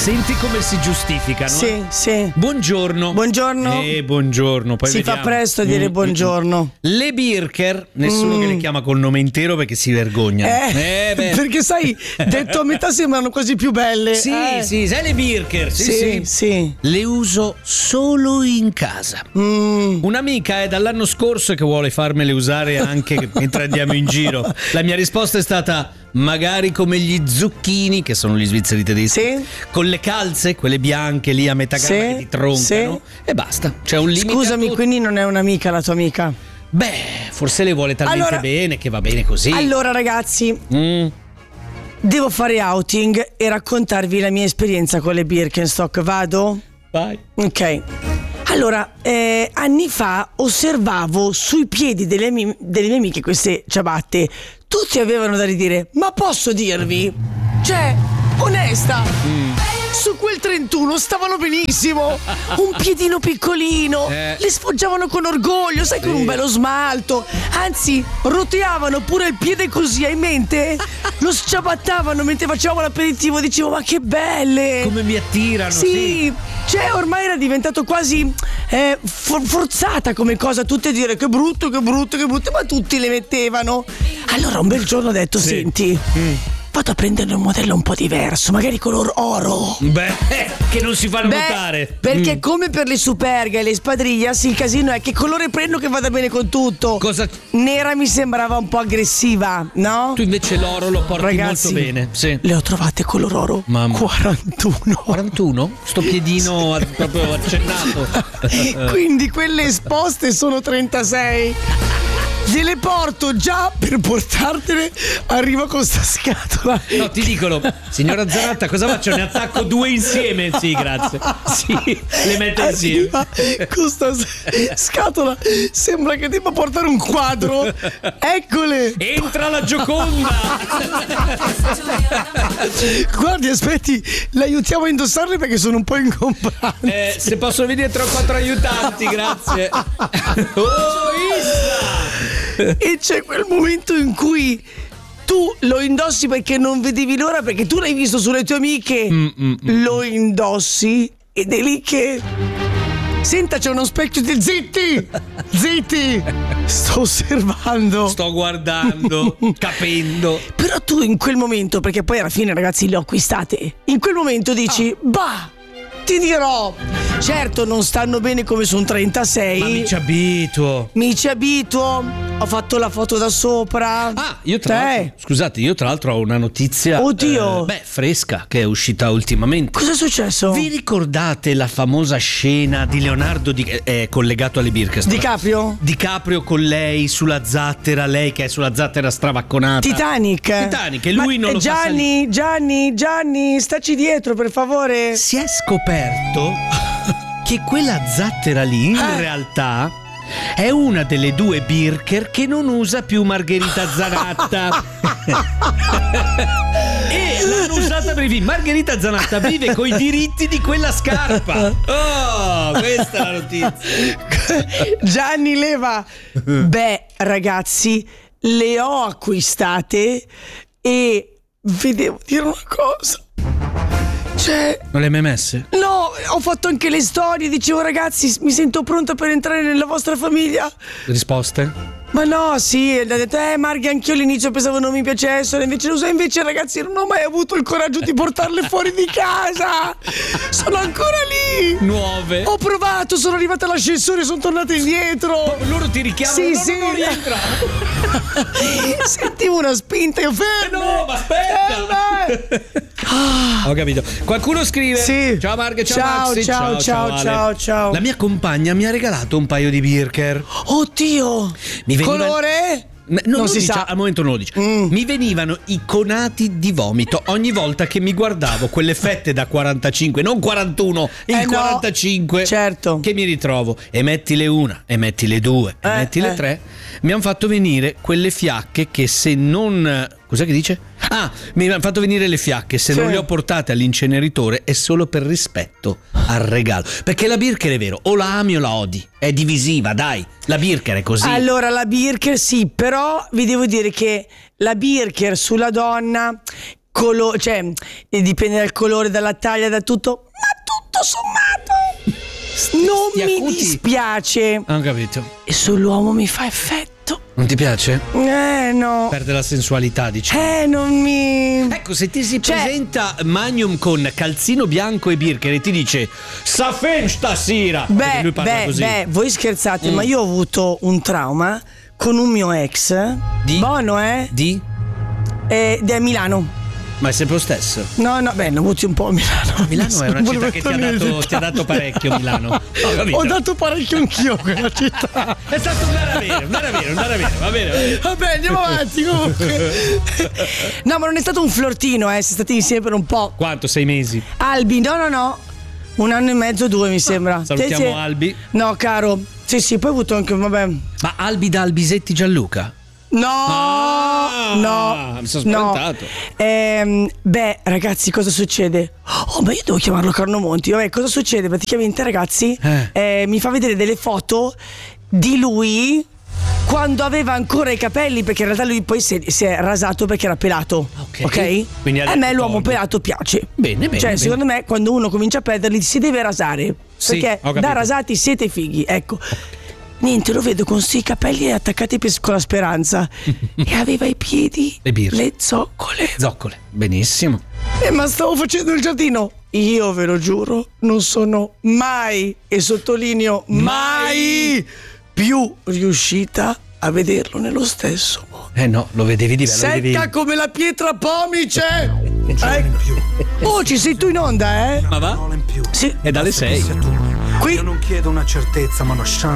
Senti come si giustificano. Sì. Buongiorno. Buongiorno. Buongiorno. Poi si vediamo. fa presto a dire buongiorno. Le Birker, nessuno che le chiama col nome intero perché si vergognano. Perché sai, detto a metà sembrano quasi più belle. Sì, sai le Birker? Sì. Le uso solo in casa. Un'amica è dall'anno scorso che vuole farmele usare anche mentre andiamo in giro. La mia risposta è stata: magari come gli zucchini, che sono gli svizzeri tedeschi, con le calze, quelle bianche lì a metà gamma che ti troncano, e basta. C'è un limite. Scusami, quindi non è un'amica la tua amica? Beh, forse le vuole talmente bene che va bene così. Allora ragazzi, devo fare outing e raccontarvi la mia esperienza con le Birkenstock. Vado? Vai. Ok. Allora, anni fa osservavo sui piedi delle mie amiche queste ciabatte. Tutti avevano da ridire, ma posso dirvi? Cioè, onesta, su quel 31 stavano benissimo. Un piedino piccolino, le sfoggiavano con orgoglio, sai, con un bello smalto. Anzi, roteavano pure il piede così, hai in mente? Lo sciabattavano mentre facevamo l'aperitivo. Dicevo, ma che belle! Come mi attirano, sì. Cioè, ormai era diventato quasi forzata come cosa, tutte a dire che brutto, ma tutti le mettevano. Allora un bel giorno ho detto, senti, vado a prendere un modello un po' diverso, magari color oro. Beh, che non si fanno notare. Perché come per le Superga e le Spadriglias, il casino è che colore prendo che vada bene con tutto. Cosa? Nera mi sembrava un po' aggressiva, no? Tu invece l'oro lo porti, ragazzi, molto bene. Sì. Le ho trovate color oro. Mamma. 41. 41? Sto piedino proprio accennato. Quindi quelle esposte sono 36. Gliele porto già, per portartele arriva con sta scatola. No, ti dicono, signora Zanatta, cosa faccio? Ne attacco 2 insieme? Sì, grazie. Sì, le metto insieme. Con sta scatola sembra che debba portare un quadro. Eccole. Entra la Gioconda. Guardi, aspetti, l'aiutiamo a indossarle perché sono un po' ingombrante. Se posso venire tra 4 aiutanti, grazie. E c'è quel momento in cui tu lo indossi perché non vedevi l'ora, perché tu l'hai visto sulle tue amiche. Lo indossi ed è lì che... Senta, c'è uno specchio di... Zitti! Sto osservando. Sto guardando, capendo. Però tu in quel momento, perché poi alla fine ragazzi le ho acquistate, in quel momento dici, bah, ti dirò, certo non stanno bene come su un 36. Ma mi ci abituo. Ho fatto la foto da sopra. Io tra l'altro, scusate, io tra l'altro ho una notizia. Oddio. Fresca, che è uscita ultimamente. Cosa è successo? Vi ricordate la famosa scena di Leonardo collegato alle Birkenstock? DiCaprio con lei sulla zattera, lei che è sulla zattera stravacconata. Titanic, e lui non lo fa salire. Gianni, staci dietro per favore. Si è scoperto che quella zattera lì in realtà è una delle 2 Birker che non usa più Margherita Zanatta. E l'hanno usata per i film. Margherita Zanatta vive coi diritti di quella scarpa. Questa è la notizia. Gianni Leva. Beh, ragazzi, le ho acquistate e vi devo dire una cosa. Cioè, non le hai mai messe? No, ho fatto anche le storie. Dicevo, ragazzi, mi sento pronta per entrare nella vostra famiglia. Risposte? Ma no, sì, ha detto, Marghi, anch'io all'inizio pensavo non mi piacessero, invece lo so, invece ragazzi non ho mai avuto il coraggio di portarle fuori di casa. Sono ancora lì. Nuove. Ho provato, sono arrivata all'ascensore, sono tornata indietro. Loro ti richiamano, non rientra. Sentivo una spinta, io fermo. No, ma aspetta. Ho capito. Qualcuno scrive: sì. Ciao Marghe, ciao Maxi. Ciao. La mia compagna mi ha regalato un paio di Birker. Oddio. Colore? Non si sa, al momento non lo dice. Mi venivano iconati di vomito ogni volta che mi guardavo quelle fette da 45, non 41, il 45. Certo. Che mi ritrovo. E mettile una, e mettile 2, e mettile 3. Mi hanno fatto venire quelle fiacche che se non... Cos'è che dice? Mi hanno fatto venire le fiacche. Se non le ho portate all'inceneritore è solo per rispetto al regalo. Perché la Birker è vero, o la ami o la odi. È divisiva, dai. La Birker è così. Allora, la Birker sì, però vi devo dire che la Birker sulla donna cioè dipende dal colore, dalla taglia, da tutto, ma tutto sommato non mi acuti. dispiace. Ho capito. E sull'uomo mi fa effetto. Non ti piace? No. Perde la sensualità, diciamo. Non mi... Ecco, se ti si presenta Magnum con calzino bianco e Birker e ti dice Safen stasera, perché lui parla così. Voi scherzate, ma io ho avuto un trauma con un mio ex. Buono, Di a Milano. Ma è sempre lo stesso. No, ne ho avuti un po' a Milano. Milano è una città che ti ha dato parecchio, Milano. Ho dato parecchio anch'io a quella città. È stato un andare a va bene. Vabbè, andiamo avanti comunque. No, ma non è stato un flirtino, siamo stati insieme per un po'. Quanto? 6 mesi? Albi, no. 1 anno e mezzo, 2 mi sembra. Salutiamo Albi. No, caro. Sì, poi ho avuto anche, vabbè. Ma Albi da Albisetti Gianluca? No, mi sono spaventato. Ragazzi, cosa succede? Ma io devo chiamarlo Carlo Monti. Vabbè, cosa succede? Praticamente, ragazzi, mi fa vedere delle foto di lui quando aveva ancora i capelli, perché in realtà lui poi si è rasato perché era pelato. Ok? Quindi a me l'uomo pelato piace. Bene. Cioè, secondo me, quando uno comincia a perderli, si deve rasare. Sì, perché da rasati siete fighi, ecco. Niente, lo vedo con sti capelli attaccati con la speranza. E aveva i piedi, le zoccole. Benissimo. Ma stavo facendo il giardino. Io ve lo giuro, non sono mai, e sottolineo mai, più riuscita a vederlo nello stesso modo. No, lo vedevi di bello. Secca come la pietra pomice. Ci sei tu in onda, Ma va? Sì. È dalle 6. Qui Io non chiedo una certezza, ma una chance.